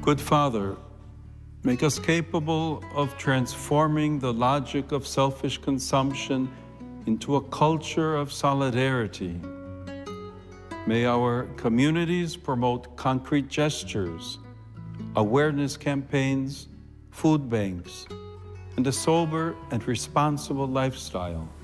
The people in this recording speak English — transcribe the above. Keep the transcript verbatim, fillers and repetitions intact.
Good Father, make us capable of transforming the logic of selfish consumption into a culture of solidarity. May our communities promote concrete gestures, awareness campaigns, food banks, and a sober and responsible lifestyle.